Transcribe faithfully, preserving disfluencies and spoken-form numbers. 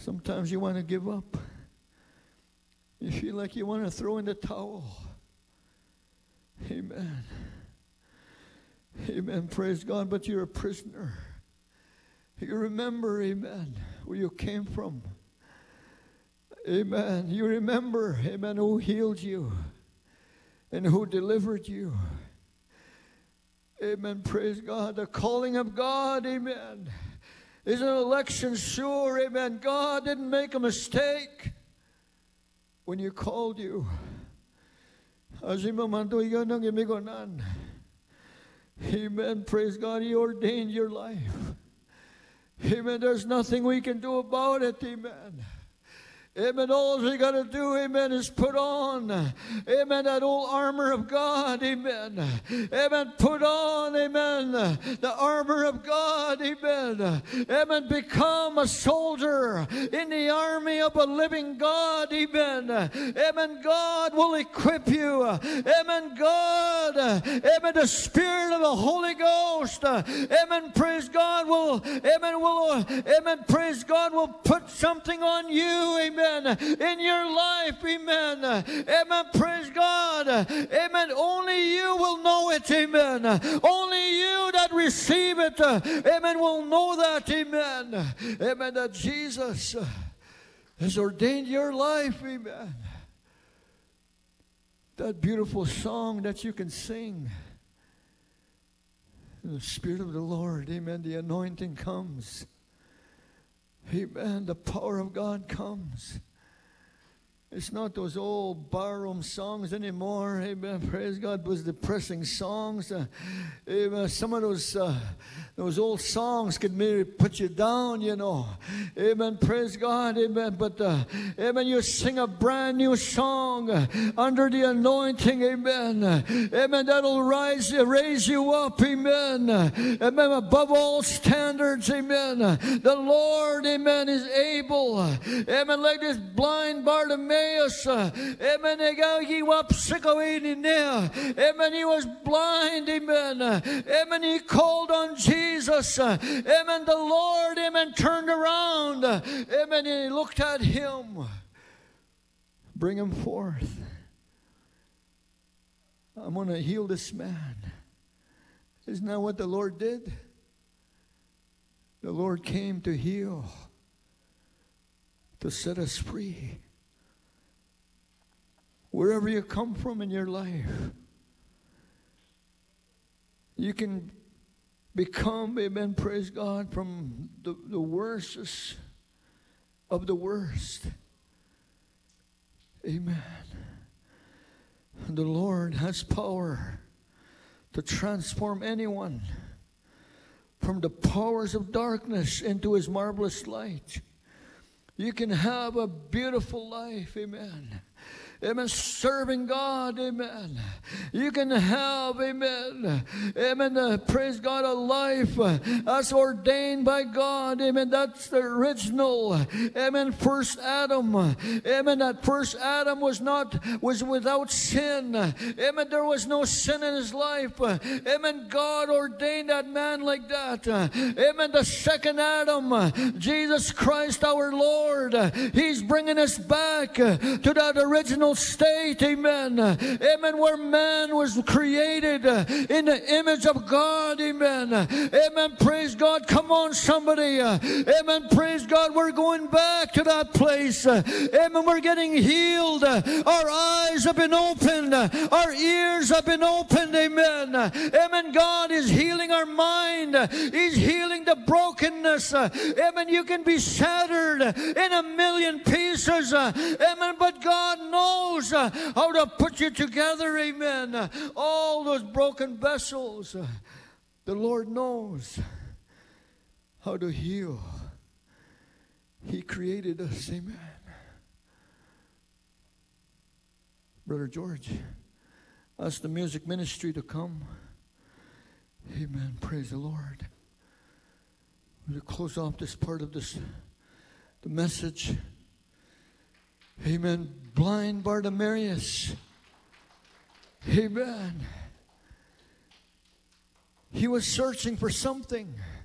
Sometimes you want to give up. You feel like you want to throw in the towel. Amen. Amen. Praise God. But you're a prisoner. You remember, amen, where you came from. Amen. You remember, amen, who healed you and who delivered you. Amen. Praise God. The calling of God, amen, is an election sure. Amen. God didn't make a mistake when you called you. Amen. Praise God. He ordained your life. Amen. There's nothing we can do about it. Amen. Amen. All we got to do, amen, is put on, amen, that old armor of God. Amen. Amen. Put on, amen, the armor of God. Amen. Amen. Become a soldier in the army of a living God. Amen. Amen. God will equip you. Amen. God, amen, the Spirit of the Holy Ghost, amen, praise God, will, amen, will, amen, praise God, will put something on you. Amen. In your life, amen. Amen. Praise God. Amen. Only you will know it. Amen. Only you that receive it, amen, will know that. Amen. Amen. That Jesus has ordained your life. Amen. That beautiful song that you can sing. The Spirit of the Lord, amen, the anointing comes. Amen. The power of God comes. It's not those old barroom songs anymore. Amen. Praise God. Those depressing songs. Uh, amen. Some of those uh, those old songs could maybe put you down, you know. Amen. Praise God. Amen. But uh, amen. You sing a brand new song uh, under the anointing. Amen. Uh, amen. That'll rise, raise you up. Amen. Uh, amen. Above all standards. Amen. Uh, the Lord, amen, is able. Uh, amen. Like this blind Bartimaeus. Uh, amen. Amen. He was blind. Amen. Uh, amen. He called on Jesus. Uh, amen. The Lord, amen, turned around. Uh, amen. And he looked at him. Bring him forth. I'm going to heal this man. Isn't that what the Lord did? The Lord came to heal, to set us free. Wherever you come from in your life, you can become, amen, praise God, from the, the worstest of the worst. Amen. And the Lord has power to transform anyone from the powers of darkness into His marvelous light. You can have a beautiful life, amen. Amen. Serving God. Amen. You can have, amen. Amen. Uh, praise God, a life uh, as ordained by God. Amen. That's the original. Amen. First Adam. Amen. That first Adam was not, was without sin. Amen. There was no sin in his life. Amen. God ordained that man like that. Amen. The second Adam, Jesus Christ our Lord. He's bringing us back to that original state, amen, amen, where man was created in the image of God, amen, amen, praise God. Come on, somebody, amen, praise God. We're going back to that place, amen. We're getting healed. Our eyes have been opened, our ears have been opened, amen, amen. God is healing our mind. He's healing the brokenness, amen. You can be shattered in a million pieces, amen, but God knows Uh, how to put you together, amen. Uh, all those broken vessels, uh, the Lord knows how to heal. He created us, amen. Brother George, ask the music ministry to come. Amen. Praise the Lord. We'll close off this part of this, the message. Amen. Blind Bartimaeus. Amen. He was searching for something.